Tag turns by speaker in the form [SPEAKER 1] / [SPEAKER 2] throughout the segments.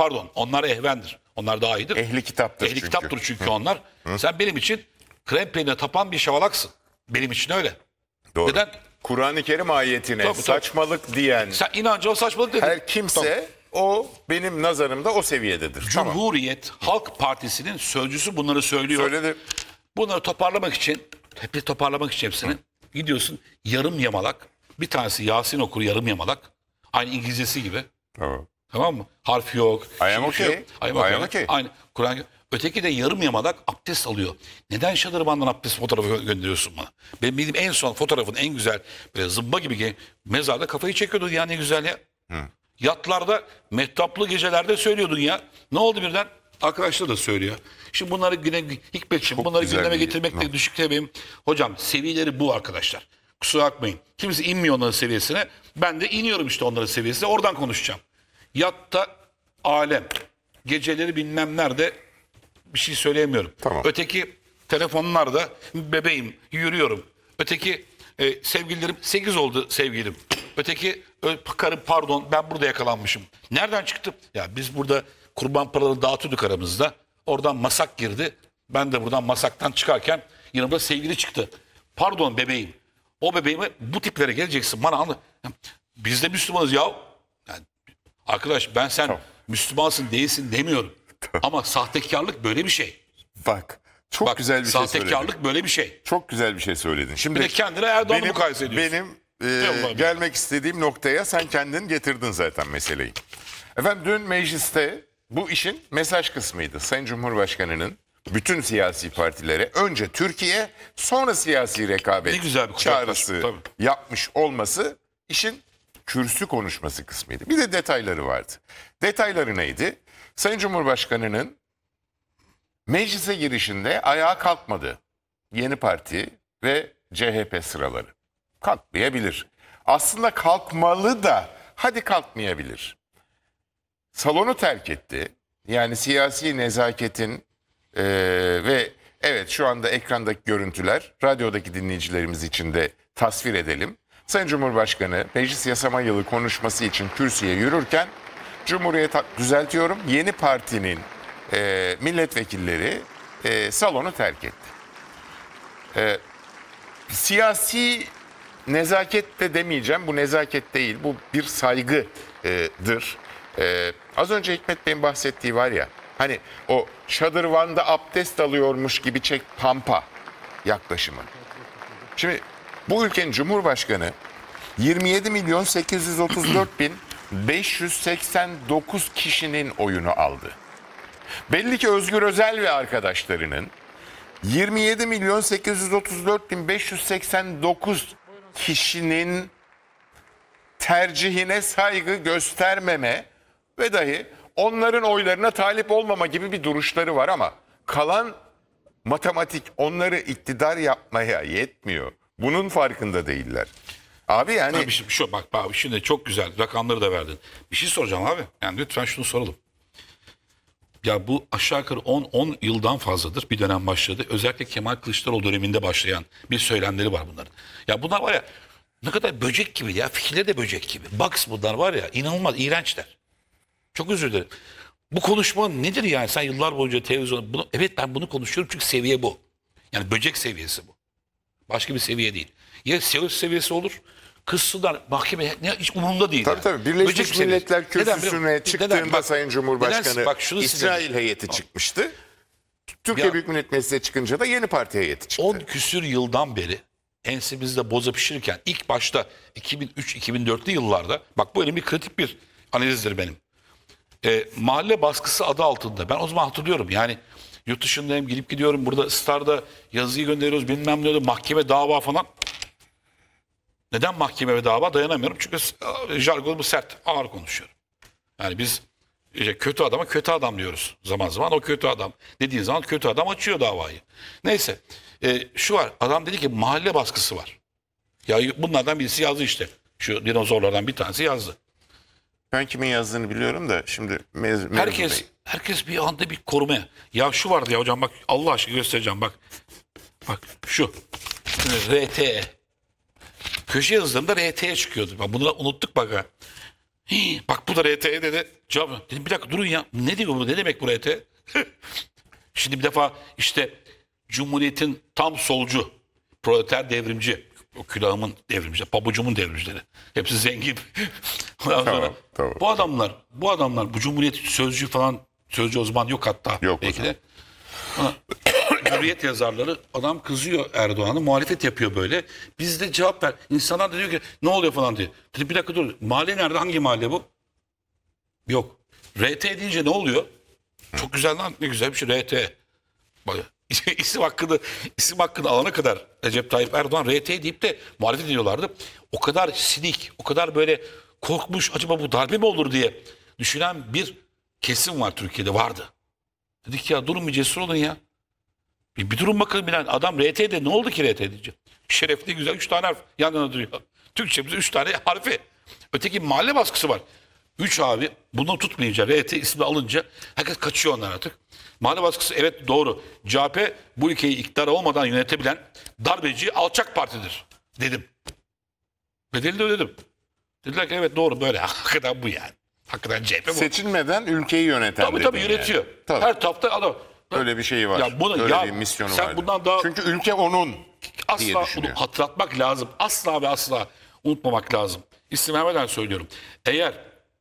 [SPEAKER 1] pardon. Onlar ehvendir. Onlar daha iyidir.
[SPEAKER 2] Ehli kitaptır
[SPEAKER 1] Ehli
[SPEAKER 2] çünkü.
[SPEAKER 1] kitaptır çünkü onlar. Sen benim için krem peynirine tapan bir şavalaksın. Benim için öyle.
[SPEAKER 2] Doğru.
[SPEAKER 1] Neden?
[SPEAKER 2] Kur'an-ı Kerim ayetine
[SPEAKER 1] Tabii, tabii.
[SPEAKER 2] saçmalık diyen
[SPEAKER 1] Sen inancı o saçmalık dedin.
[SPEAKER 2] her kimse o benim nazarımda o seviyededir. Tamam.
[SPEAKER 1] Cumhuriyet Halk Partisi'nin sözcüsü bunları söylüyor.
[SPEAKER 2] Söyledi.
[SPEAKER 1] Bunları toparlamak için, hepsini gidiyorsun yarım yamalak. Bir tanesi Yasin okur yarım yamalak. Aynı İngilizcesi gibi.
[SPEAKER 2] Tamam.
[SPEAKER 1] Tamam mı? Harf yok.
[SPEAKER 2] I am
[SPEAKER 1] şey
[SPEAKER 2] okay.
[SPEAKER 1] yok.
[SPEAKER 2] I am okay.
[SPEAKER 1] Aynı. Kur'an. Öteki de yarım yamalak abdest alıyor. Neden şadırvandan abdest fotoğrafı gönderiyorsun bana? Benim bildiğim en son fotoğrafın en güzel böyle zımba gibi mezarda kafayı çekiyordun ya ne güzel ya. Yatlarda, mehtaplı gecelerde söylüyordun ya. Ne oldu birden? Arkadaşlar da söylüyor. Şimdi bunları Hikmetciğim
[SPEAKER 2] Çok
[SPEAKER 1] bunları
[SPEAKER 2] güzel
[SPEAKER 1] gündeme
[SPEAKER 2] bir-
[SPEAKER 1] getirmekte düşük benim. Hocam seviyeleri bu arkadaşlar. Kusura bakmayın. Kimse inmiyor onların seviyesine. Ben de iniyorum işte onların seviyesine. Oradan konuşacağım. Yatta alem. Geceleri bilmem nerede bir şey söyleyemiyorum.
[SPEAKER 2] Tamam.
[SPEAKER 1] Öteki telefonlarda bebeğim yürüyorum. Öteki sevgililerim 8 oldu sevgilim. Öteki karım pardon ben burada yakalanmışım. Nereden çıktı? Ya biz burada kurban paraları dağıtıyorduk aramızda. Oradan masak girdi. Ben de buradan masaktan çıkarken yanımda sevgili çıktı. Pardon bebeğim. O bebeğime bu tiplere geleceksin bana anla. Biz de Müslümanız ya. Yani, arkadaş ben sen Müslümansın değilsin demiyorum. Ama sahtekarlık böyle bir şey.
[SPEAKER 2] Bak çok
[SPEAKER 1] Bak,
[SPEAKER 2] güzel bir şey söyledin.
[SPEAKER 1] sahtekarlık böyle bir şey.
[SPEAKER 2] Çok güzel bir şey söyledin. Şimdi
[SPEAKER 1] Bir de kendine Erdoğan'ı mukayese ediyorsun.
[SPEAKER 2] Benim gelmek istediğim noktaya sen kendin getirdin zaten meseleyi. Efendim dün mecliste bu işin mesaj kısmıydı. Sayın Cumhurbaşkanı'nın bütün siyasi partilere önce Türkiye sonra siyasi rekabet
[SPEAKER 1] Ne güzel bir
[SPEAKER 2] çağrısı
[SPEAKER 1] kucaklaşma, tabii.
[SPEAKER 2] yapmış olması işin kürsü konuşması kısmıydı. Bir de detayları vardı. Detayları neydi? Sayın Cumhurbaşkanı'nın meclise girişinde ayağa kalkmadı. Yeni Parti ve CHP sıraları. Kalkmayabilir. Aslında kalkmalı da hadi kalkmayabilir. Salonu terk etti. Yani siyasi nezaketin ve evet şu anda ekrandaki görüntüler radyodaki dinleyicilerimiz için de tasvir edelim. Sayın Cumhurbaşkanı meclis yasama yılı konuşması için kürsüye yürürken düzeltiyorum Yeni Parti'nin milletvekilleri salonu terk etti. Siyasi nezaket de demeyeceğim. Bu nezaket değil. Bu bir saygıdır. Az önce Hikmet Bey'in bahsettiği var ya. Hani o şadırvanda abdest alıyormuş gibi pampa yaklaşımı. Şimdi bu ülkenin Cumhurbaşkanı 27.834.589 kişinin oyunu aldı. Belli ki Özgür Özel ve arkadaşlarının 27.834.589 kişinin tercihine saygı göstermeme ve dahi onların oylarına talip olmama gibi bir duruşları var ama kalan matematik onları iktidar yapmaya yetmiyor. Bunun farkında değiller. Abi yani...
[SPEAKER 1] Abi bak abi şimdi çok güzel rakamları da verdin. Bir şey soracağım abi. Yani lütfen şunu soralım. Ya bu aşağı yukarı 10 yıldan fazladır bir dönem başladı. Özellikle Kemal Kılıçdaroğlu döneminde başlayan bir söylemleri var bunların. Ya bunlar var ya ne kadar böcek gibi ya. Fikirleri de böcek gibi. Bugs bunlar var ya inanılmaz iğrençler. Çok özür dilerim. Bu konuşma nedir yani? Sen yıllar boyunca televizyonda evet ben bunu konuşuyorum çünkü seviye bu. Yani böcek seviyesi bu. Başka bir seviye değil. Ya Seus seviyesi olur. Kızsınlar mahkeme hiç umurumda değil.
[SPEAKER 2] Tabii
[SPEAKER 1] yani.
[SPEAKER 2] tabii. Birleşmiş
[SPEAKER 1] Böcek
[SPEAKER 2] Milletler
[SPEAKER 1] seviyesi.
[SPEAKER 2] Kürsüsüne çıktığında
[SPEAKER 1] Bak,
[SPEAKER 2] Sayın Cumhurbaşkanı
[SPEAKER 1] bak, şunu
[SPEAKER 2] İsrail
[SPEAKER 1] size-
[SPEAKER 2] heyeti çıkmıştı. Türkiye
[SPEAKER 1] Ya-
[SPEAKER 2] Büyük Millet Meclisi'ne çıkınca da Yeni Parti heyeti çıktı.
[SPEAKER 1] 10 küsür yıldan beri ensemizde boza pişirirken ilk başta 2003-2004'lü yıllarda bak bu benim bir kritik bir analizdir benim. Mahalle baskısı adı altında. Ben o zaman hatırlıyorum yani yurt dışındayım gelip gidiyorum burada Star'da yazıyı gönderiyoruz bilmem ne oluyor mahkeme dava falan. Neden mahkeme ve dava dayanamıyorum? Çünkü jargonumuz sert ağır konuşuyorum. Yani biz kötü adama kötü adam diyoruz zaman zaman o kötü adam. Dediğin zaman kötü adam açıyor davayı. Neyse şu var adam dedi ki mahalle baskısı var. Ya bunlardan birisi yazdı işte. Şu dinozorlardan bir tanesi yazdı.
[SPEAKER 2] Ben kimin yazdığını biliyorum da şimdi mevzu değil.
[SPEAKER 1] Herkes bir anda bir korumaya. Ya şu vardı ya hocam bak Allah aşkına göstereceğim bak. Bak şu. RTE. Köşe yazılarında RT'ye çıkıyordu. Bak bunu unuttuk bak ha. "Hii, bak bu da RT dedi. Cevap dedim, bir dakika durun ya. Ne diyor bu? Ne demek bu RT? Şimdi bir defa işte Cumhuriyet'in tam solcu, proleter devrimci, o külahımın devrimcileri, pabucumun devrimcileri. Hepsi zengin. Ondan sonra
[SPEAKER 2] tamam.
[SPEAKER 1] bu adamlar bu Cumhuriyet sözcü falan, sözcü o zaman yok hatta.
[SPEAKER 2] Yok o
[SPEAKER 1] belki
[SPEAKER 2] zaman.
[SPEAKER 1] de. Hürriyet yazarları, adam kızıyor Erdoğan'a, muhalefet yapıyor böyle. Biz de cevap ver. İnsanlar da diyor ki ne oluyor falan diyor. Dedi bir dakika dur. Mahalle nerede? Hangi mahalle bu? Yok. RT deyince ne oluyor? Çok güzel lan, ne güzel bir şey RT. Bak, isim hakkını alana kadar Recep Tayyip Erdoğan RT deyip de muhalefet ediyorlardı. O kadar sinik, o kadar böyle korkmuş, acaba bu darbe mi olur diye düşünen bir kesim var, Türkiye'de vardı. Dedik ya durun bir cesur olun ya. Bir durun bakalım bilen adam RT'de ne oldu ki RT diyecek. Şerefli güzel 3 tane harf yan yana duruyor. Türkçemizde 3 tane harfi. Öteki mahalle baskısı var. 3 abi bunu tutmayınca RT ismi alınca herkes kaçıyor ondan artık. Mahalle baskısı evet doğru. CHP bu ülkeyi iktidar olmadan yönetebilen darbeci alçak partidir dedim. Bedeli de ödedim. Dediler ki evet doğru böyle. Hakikaten bu yani. Hakikaten CHP bu.
[SPEAKER 2] Seçilmeden ülkeyi yöneten
[SPEAKER 1] Tabii
[SPEAKER 2] dedin
[SPEAKER 1] yönetiyor.
[SPEAKER 2] yani. Tabii.
[SPEAKER 1] Her tarafta adam.
[SPEAKER 2] Öyle bir şeyi var.
[SPEAKER 1] Ya bunu,
[SPEAKER 2] Öyle
[SPEAKER 1] ya
[SPEAKER 2] bir misyonu
[SPEAKER 1] sen
[SPEAKER 2] var.
[SPEAKER 1] bundan daha
[SPEAKER 2] Çünkü ülke onun diye
[SPEAKER 1] asla bunu
[SPEAKER 2] düşünüyor.
[SPEAKER 1] hatırlatmak lazım. Asla ve asla unutmamak lazım. İsim vermeden söylüyorum. Eğer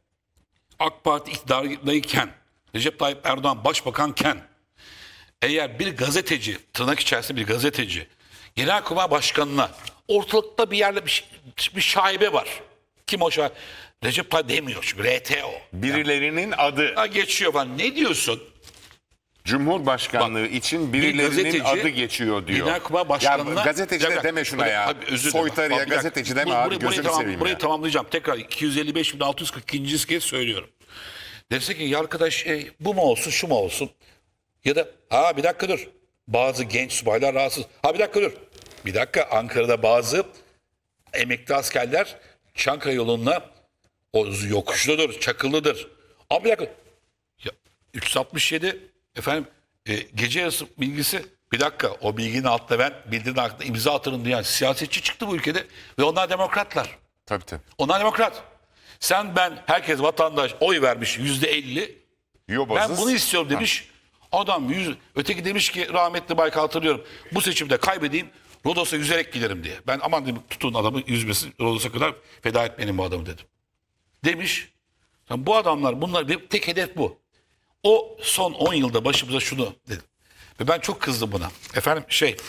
[SPEAKER 1] AK Parti iktidardayken, Recep Tayyip Erdoğan başbakanken, eğer bir gazeteci, tırnak içerisinde bir gazeteci, Genelkurmay Başkanı'na ortalıkta bir yerde bir şaibe var. Kim o şaibe? Recep Tayyip demiyor çünkü RTO.
[SPEAKER 2] Birilerinin adı.
[SPEAKER 1] Ha, geçiyor falan. Ne diyorsun?
[SPEAKER 2] Cumhurbaşkanlığı için birilerinin
[SPEAKER 1] gazeteci,
[SPEAKER 2] adı geçiyor diyor.
[SPEAKER 1] Genelkurmay Başkanı'na...
[SPEAKER 2] Ya gazeteci de deme şuna ya.
[SPEAKER 1] Abi, özür dilerim.
[SPEAKER 2] Soytarıya
[SPEAKER 1] Bak, bir dakika.
[SPEAKER 2] gazeteci deme
[SPEAKER 1] Burayı-
[SPEAKER 2] abi gözünü seveyim
[SPEAKER 1] burayı
[SPEAKER 2] ya.
[SPEAKER 1] tamamlayacağım. Tekrar 255.642. kez söylüyorum. Dese ki ya arkadaş bu mu olsun şu mu olsun? Ya da bir dakika dur. Bazı genç subaylar rahatsız. Bir dakika dur. Bir dakika, Ankara'da bazı emekli askerler Çankaya yoluna o yokuşludur, çakıllıdır. Bir dakika. Ya, 367 efendim gece yarısı bilgisi, bir dakika o bilginin altında ben bildirinin altında imza atarım diyen siyasetçi çıktı bu ülkede ve onlar demokratlar.
[SPEAKER 2] Tabii tabii.
[SPEAKER 1] Onlar demokrat. Sen ben herkes vatandaş oy vermiş %50.
[SPEAKER 2] Yobazız.
[SPEAKER 1] Ben bunu istiyorum demiş. Adam öteki demiş ki rahmetli Baykal hatırlıyorum. Bu seçimde kaybedeyim Rodos'a yüzerek giderim diye. Ben aman dedim tutun adamı yüzmesin Rodos'a kadar feda etmeyin bu adamı dedim. Demiş. Yani bu adamlar bunlar bir tek hedef bu. O son 10 yılda başımıza şunu dedi. Ve ben çok kızdım buna. Efendim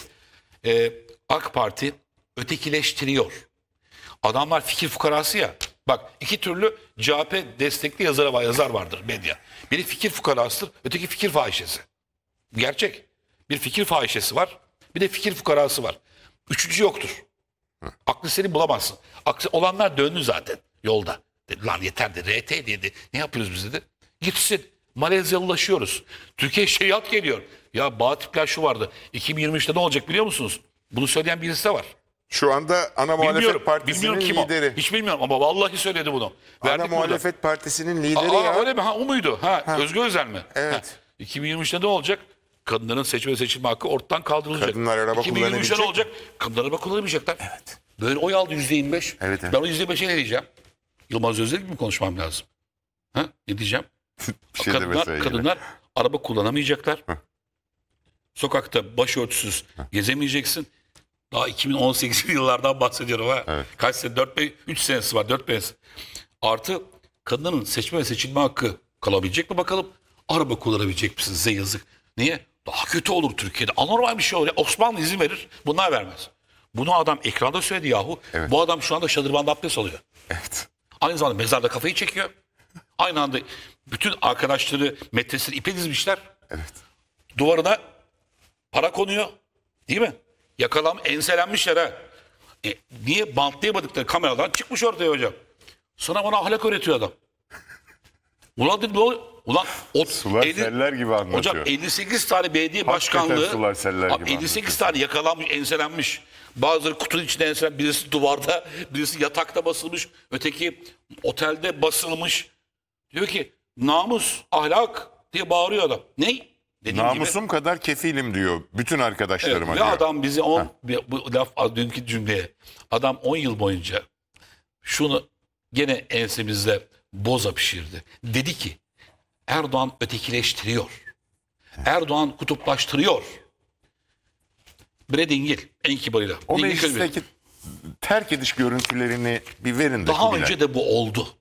[SPEAKER 1] AK Parti ötekileştiriyor. Adamlar fikir fukarası ya. Bak iki türlü CHP destekli yazar vardır medya. Biri fikir fukarasıdır, öteki fikir fahişesi. Gerçek. Bir fikir fahişesi var, bir de fikir fukarası var. Üçüncü yoktur. Aklı seni bulamazsın. Aklı olanlar döndü zaten yolda. Dedi, lan yeter de RT dedi. Ne yapıyoruz biz dedi. Gitsin. Malezyalılaşıyoruz. Türkiye şeriat geliyor. Ya Bağatipler şu vardı. 2023'te ne olacak biliyor musunuz? Bunu söyleyen birisi de var.
[SPEAKER 2] Şu anda Ana Muhalefet Partisi'nin
[SPEAKER 1] Bilmiyorum kim
[SPEAKER 2] lideri.
[SPEAKER 1] o. Hiç bilmiyorum ama vallahi söyledi bunu.
[SPEAKER 2] Ana
[SPEAKER 1] Verdik burada.
[SPEAKER 2] Muhalefet Partisi'nin lideri ya.
[SPEAKER 1] Öyle mi? O muydu? Özgür Özel mi?
[SPEAKER 2] Evet.
[SPEAKER 1] 2023'te ne olacak? Kadınların seçme ve seçilme hakkı ortadan kaldırılacak.
[SPEAKER 2] Kadınlar araba
[SPEAKER 1] 2023'te
[SPEAKER 2] kullanabilecek
[SPEAKER 1] ne olacak? Kadınlar araba kullanamayacaklar.
[SPEAKER 2] Evet.
[SPEAKER 1] Böyle oy aldı %25.
[SPEAKER 2] Evet.
[SPEAKER 1] Ben o %25'e ne diyeceğim? Yılmaz Özdil gibi mi konuşmam lazım? Ne diyeceğim?
[SPEAKER 2] Bir şey demese iyi.
[SPEAKER 1] Kadınlar araba kullanamayacaklar. Sokakta başörtüsüz gezemeyeceksin. Daha 2018 yıllardan bahsediyorum ha.
[SPEAKER 2] Evet.
[SPEAKER 1] Kaç sene? 3 senesi var. 4 senesi. Artı kadının seçme ve seçilme hakkı kalabilecek mi bakalım? Araba kullanabilecek misin? Size yazık. Niye? Daha kötü olur Türkiye'de. Anormal bir şey olur. Osmanlı izin verir. Bunlar vermez. Bunu adam ekranda söyledi yahu.
[SPEAKER 2] Evet.
[SPEAKER 1] Bu adam şu anda şadırvanda abdest alıyor.
[SPEAKER 2] Evet.
[SPEAKER 1] Aynı zamanda mezarda kafayı çekiyor. Aynı anda bütün arkadaşları metresini ipe dizmişler.
[SPEAKER 2] Evet.
[SPEAKER 1] Duvarına para konuyor. Değil mi? Enselenmişler ha. Niye bantlayamadıkları kameradan çıkmış ortaya hocam. Sonra bana ahlak öğretiyor adam. Ulan dedim ulan
[SPEAKER 2] Sular seller gibi anlatıyor.
[SPEAKER 1] Hocam 58 tane belediye
[SPEAKER 2] Hakikaten
[SPEAKER 1] başkanlığı
[SPEAKER 2] sular seller gibi
[SPEAKER 1] 58 tane yakalanmış, enselenmiş. Bazıları kutunun içinde enselenmiş, birisi duvarda, birisi yatakta basılmış, öteki otelde basılmış. Diyor ki namus, ahlak diye bağırıyor adam. Ne? Dediğim
[SPEAKER 2] Namusum kadar kefilim diyor bütün arkadaşlarıma
[SPEAKER 1] ve
[SPEAKER 2] diyor.
[SPEAKER 1] adam bizi bu laf az dünkü cümleye adam 10 yıl boyunca şunu gene ensemizde boza pişirdi. Dedi ki Erdoğan ötekileştiriyor. Erdoğan kutuplaştırıyor. Bre Dingil en kibarıyla.
[SPEAKER 2] O
[SPEAKER 1] Dingil Kölbe.
[SPEAKER 2] meclisteki terk ediş görüntülerini bir verin de.
[SPEAKER 1] Daha
[SPEAKER 2] Kubilay.
[SPEAKER 1] önce de bu oldu.